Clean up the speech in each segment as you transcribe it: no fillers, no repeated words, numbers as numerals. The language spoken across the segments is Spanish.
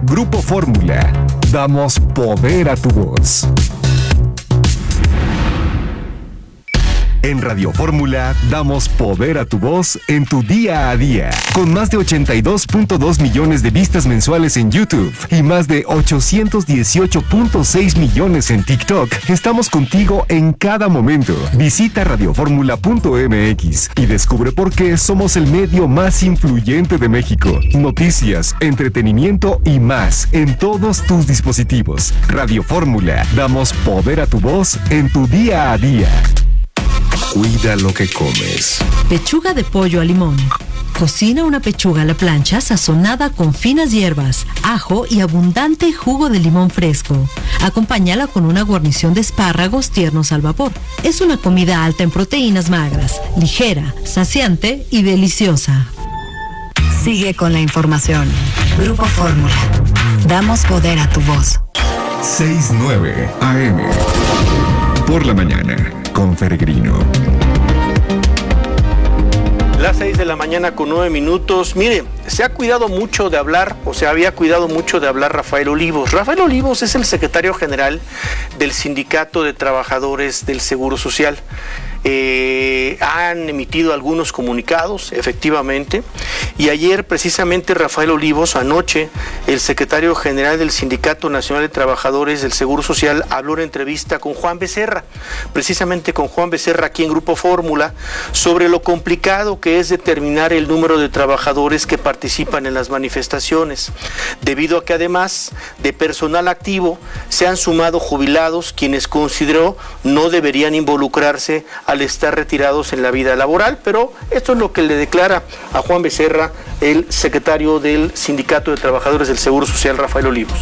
Grupo Fórmula. Damos poder a tu voz. En Radio Fórmula damos poder a tu voz en tu día a día. Con más de 82.2 millones de vistas mensuales en YouTube y más de 818.6 millones en TikTok, estamos contigo en cada momento. Visita radioformula.mx y descubre por qué somos el medio más influyente de México. Noticias, entretenimiento y más en todos tus dispositivos. Radio Fórmula, damos poder a tu voz en tu día a día. Cuida lo que comes. Pechuga de pollo a limón. Cocina una pechuga a la plancha sazonada con finas hierbas, ajo y abundante jugo de limón fresco. Acompáñala con una guarnición de espárragos tiernos al vapor. Es una comida alta en proteínas magras, ligera, saciante y deliciosa. Sigue con la información. Grupo Fórmula. Damos poder a tu voz. 6:09 AM. Por la mañana. Con Peregrino. Las 6 de la mañana con 9 minutos. Mire, se había cuidado mucho de hablar Rafael Olivos. Rafael Olivos es el secretario general del Sindicato de Trabajadores del Seguro Social. Han emitido algunos comunicados, efectivamente, y ayer precisamente Rafael Olivos, anoche, el secretario general del Sindicato Nacional de Trabajadores del Seguro Social, habló en entrevista con Juan Becerra, precisamente con Juan Becerra aquí en Grupo Fórmula, sobre lo complicado que es determinar el número de trabajadores que participan en las manifestaciones, debido a que además de personal activo se han sumado jubilados quienes consideró no deberían involucrarse al estar retirados en la vida laboral, pero esto es lo que le declara a Juan Becerra el secretario del Sindicato de Trabajadores del Seguro Social, Rafael Olivos.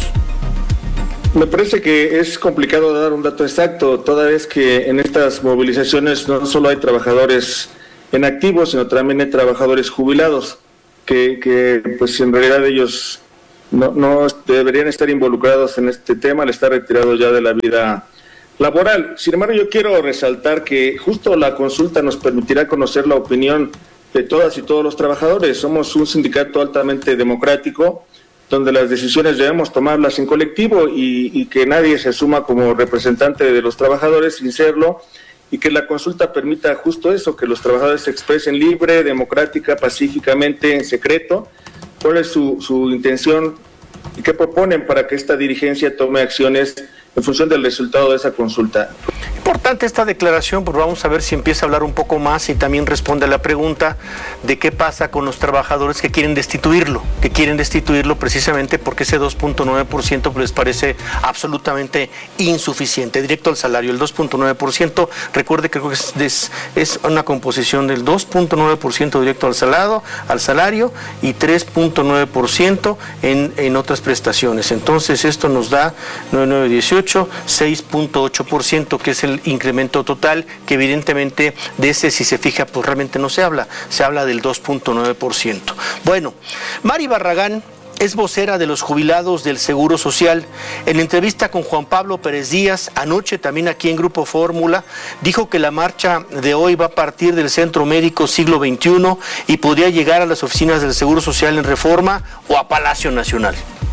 Me parece que es complicado dar un dato exacto, toda vez que en estas movilizaciones no solo hay trabajadores en activo, sino también hay trabajadores jubilados, que pues en realidad ellos no deberían estar involucrados en este tema al estar retirados ya de la vida laboral. Sin embargo, yo quiero resaltar que justo la consulta nos permitirá conocer la opinión de todas y todos los trabajadores. Somos un sindicato altamente democrático, donde las decisiones debemos tomarlas en colectivo y que nadie se asuma como representante de los trabajadores sin serlo, y que la consulta permita justo eso, que los trabajadores se expresen libre, democrática, pacíficamente, en secreto, cuál es su intención y qué proponen para que esta dirigencia tome acciones en función del resultado de esa consulta. Importante esta declaración, porque vamos a ver si empieza a hablar un poco más y también responde a la pregunta de qué pasa con los trabajadores que quieren destituirlo precisamente porque ese 2.9% les parece absolutamente insuficiente, directo al salario. El 2.9%, recuerde que creo que es una composición del 2.9% directo al salario y 3.9% en otras prestaciones. Entonces esto nos da 9,918, 6.8%, que es el incremento total, que evidentemente de ese, si se fija, pues realmente no se habla del 2.9%. Bueno, Mari Barragán es vocera de los jubilados del Seguro Social. En entrevista con Juan Pablo Pérez Díaz, anoche también aquí en Grupo Fórmula, dijo que la marcha de hoy va a partir del Centro Médico Siglo XXI y podría llegar a las oficinas del Seguro Social en Reforma o a Palacio Nacional.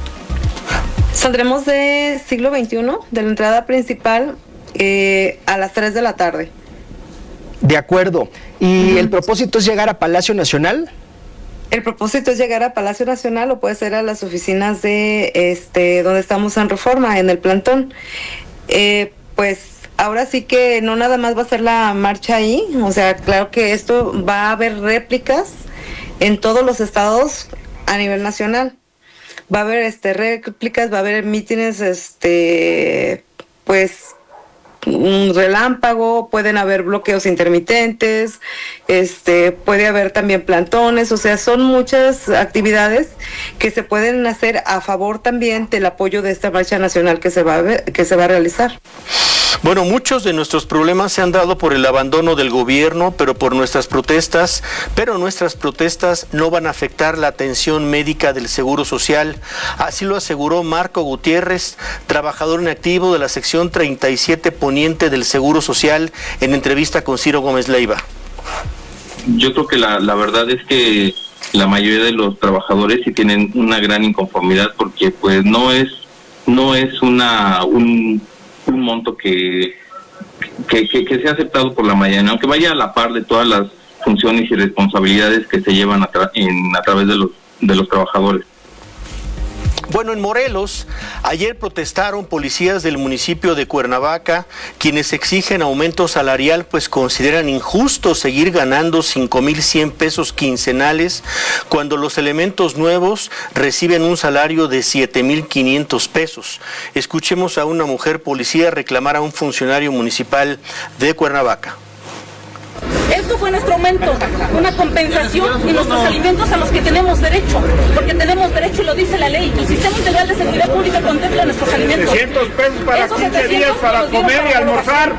Saldremos de Siglo XXI, de la entrada principal, a las 3 de la tarde. De acuerdo. ¿Y el propósito es llegar a Palacio Nacional? El propósito es llegar a Palacio Nacional o puede ser a las oficinas de donde estamos en Reforma, en el plantón. Pues ahora sí que no nada más va a ser la marcha ahí, o sea, claro que esto va a haber réplicas en todos los estados a nivel nacional. Va a haber réplicas, va a haber mítines, pues un relámpago, pueden haber bloqueos intermitentes, puede haber también plantones, o sea, son muchas actividades que se pueden hacer a favor también del apoyo de esta marcha nacional que se va a realizar. Bueno, muchos de nuestros problemas se han dado por el abandono del gobierno, pero nuestras protestas no van a afectar la atención médica del Seguro Social. Así lo aseguró Marco Gutiérrez, trabajador en activo de la sección 37 Poniente del Seguro Social, en entrevista con Ciro Gómez Leiva. Yo creo que la verdad es que la mayoría de los trabajadores sí tienen una gran inconformidad porque pues no es un monto que sea aceptado por la mayoría, aunque vaya a la par de todas las funciones y responsabilidades que se llevan a través de los trabajadores. Bueno, en Morelos, ayer protestaron policías del municipio de Cuernavaca, quienes exigen aumento salarial, pues consideran injusto seguir ganando 5,100 pesos quincenales cuando los elementos nuevos reciben un salario de 7,500 pesos. Escuchemos a una mujer policía reclamar a un funcionario municipal de Cuernavaca. Esto fue nuestro aumento, una compensación y nuestros alimentos a los que tenemos derecho, porque tenemos derecho y lo dice la ley. El Sistema Integral de Seguridad Pública contempla nuestros alimentos. 700 pesos para 15 días para comer y almorzar.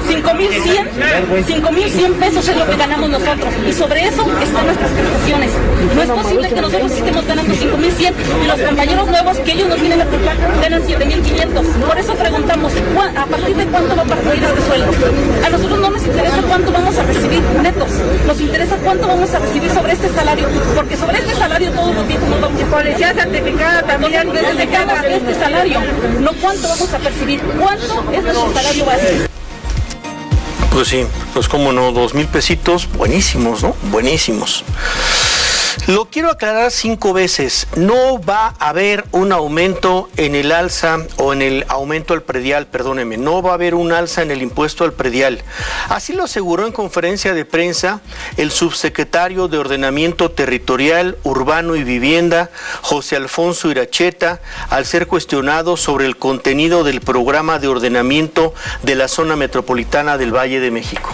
5,100 pesos es lo que ganamos nosotros y sobre eso están nuestras prestaciones. No es posible que nosotros estemos ganando 5,100 y los compañeros nuevos que ellos nos vienen a culpar ganan 7,500. Por eso preguntamos, ¿a partir de cuánto va a partir este sueldo? A nosotros no nos interesa cuánto vamos a recibir netos, nos interesa cuánto vamos a recibir sobre este salario, porque sobre este salario todos los días nos vamos a policía certificada también necesitamos este salario, no cuánto vamos a percibir, cuánto es nuestro salario básico. Pues sí, pues cómo no, 2,000 pesitos, buenísimos, ¿no? Buenísimos. Lo quiero aclarar 5 veces, no va a haber un aumento en el alza o en el aumento al predial, perdóneme, no va a haber un alza en el impuesto al predial. Así lo aseguró en conferencia de prensa el subsecretario de Ordenamiento Territorial, Urbano y Vivienda, José Alfonso Iracheta, al ser cuestionado sobre el contenido del programa de ordenamiento de la zona metropolitana del Valle de México.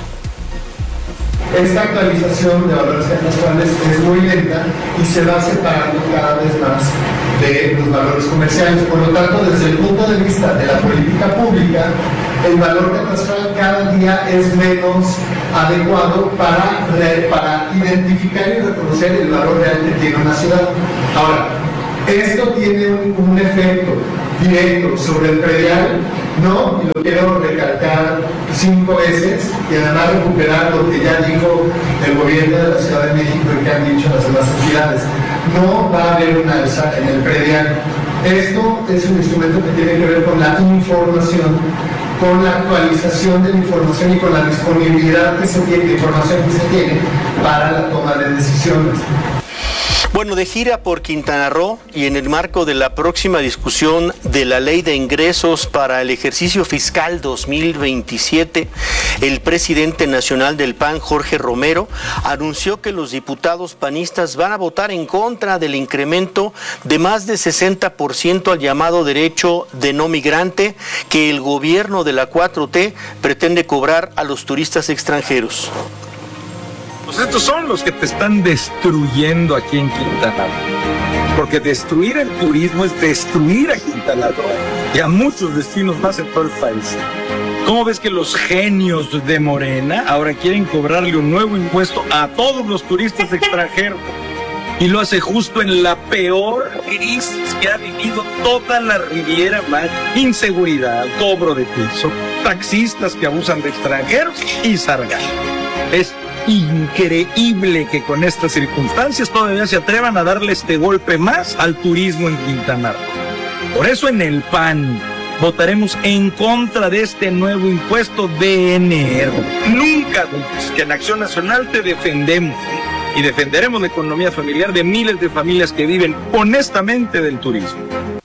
Esta actualización de valores catastrales es muy lenta y se va separando cada vez más de los valores comerciales. Por lo tanto, desde el punto de vista de la política pública, el valor catastral cada día es menos adecuado para identificar y reconocer el valor real que tiene una ciudad. Ahora, esto tiene un efecto directo sobre el predial, ¿no? Y lo quiero recalcar 5 veces y además recuperar lo que ya dijo el gobierno de la Ciudad de México y que han dicho las demás entidades. No va a haber una alza en el predial. Esto es un instrumento que tiene que ver con la información, con la actualización de la información y con la disponibilidad que se tiene, de información que se tiene para la toma de decisiones. Bueno, de gira por Quintana Roo y en el marco de la próxima discusión de la Ley de Ingresos para el ejercicio fiscal 2027, el presidente nacional del PAN, Jorge Romero, anunció que los diputados panistas van a votar en contra del incremento de más de 60% al llamado derecho de no migrante que el gobierno de la 4T pretende cobrar a los turistas extranjeros. Pues estos son los que te están destruyendo aquí en Quintana Roo. Porque destruir el turismo es destruir a Quintana Roo y a muchos destinos más en todo el país. ¿Cómo ves que los genios de Morena ahora quieren cobrarle un nuevo impuesto a todos los turistas extranjeros? Y lo hace justo en la peor crisis que ha vivido toda la Riviera Maya. Inseguridad, cobro de piso, taxistas que abusan de extranjeros y sargazo. Es increíble que con estas circunstancias todavía se atrevan a darle este golpe más al turismo en Quintana Roo. Por eso en el PAN votaremos en contra de este nuevo impuesto DNR. Nunca dudes que en Acción Nacional te defendemos y defenderemos la economía familiar de miles de familias que viven honestamente del turismo.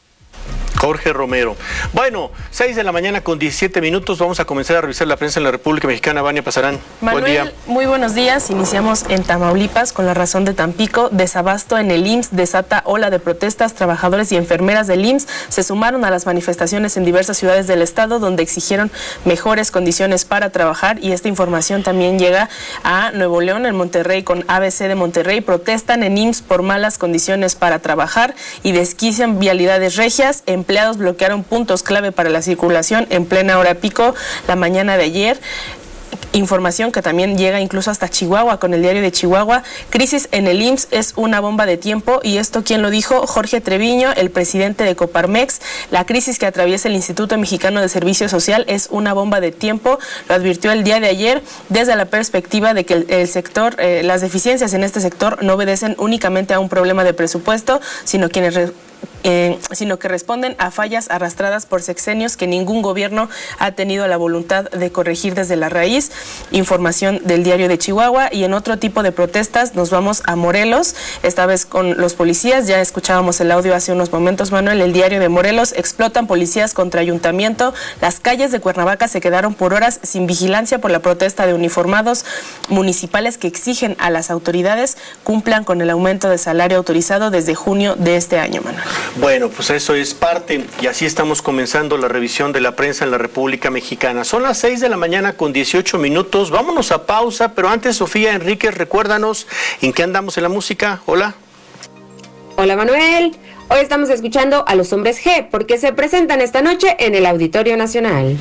Jorge Romero. Bueno, 6 de la mañana con 17 minutos. Vamos a comenzar a revisar la prensa en la República Mexicana. Vania Pasarán, Manuel, buen día. Muy buenos días. Iniciamos en Tamaulipas con La Razón de Tampico. Desabasto en el IMSS desata ola de protestas. Trabajadores y enfermeras del IMSS se sumaron a las manifestaciones en diversas ciudades del estado donde exigieron mejores condiciones para trabajar, y esta información también llega a Nuevo León. En Monterrey, con ABC de Monterrey, protestan en IMSS por malas condiciones para trabajar y desquician vialidades regias. Empleados bloquearon puntos clave para la circulación en plena hora pico la mañana de ayer. información que también llega incluso hasta Chihuahua, con el diario de Chihuahua. Crisis en el IMSS es una bomba de tiempo, y esto, ¿quién lo dijo? Jorge Treviño, el presidente de Coparmex. La crisis que atraviesa el Instituto Mexicano de Servicio Social es una bomba de tiempo, lo advirtió el día de ayer, desde la perspectiva de que el sector, las deficiencias en este sector no obedecen únicamente a un problema de presupuesto, sino que responden a fallas arrastradas por sexenios que ningún gobierno ha tenido la voluntad de corregir desde la raíz. Información del diario de Chihuahua. Y en otro tipo de protestas nos vamos a Morelos, esta vez con los policías. Ya escuchábamos el audio hace unos momentos, Manuel. El diario de Morelos: explotan policías contra ayuntamiento. Las calles de Cuernavaca se quedaron por horas sin vigilancia por la protesta de uniformados municipales que exigen a las autoridades cumplan con el aumento de salario autorizado desde junio de este año, Manuel. Bueno, pues eso es parte, y así estamos comenzando la revisión de la prensa en la República Mexicana. Son las 6 de la mañana con 18 minutos. Vámonos a pausa, pero antes, Sofía Enríquez, recuérdanos en qué andamos en la música. Hola. Hola, Manuel. Hoy estamos escuchando a Los Hombres G, porque se presentan esta noche en el Auditorio Nacional.